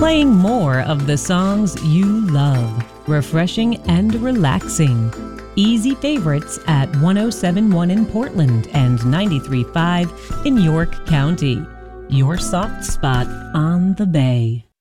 playing more of the songs you love, refreshing and relaxing. Easy favorites at 107.1 in Portland and 93.5 in York County. Your soft spot on the Bay.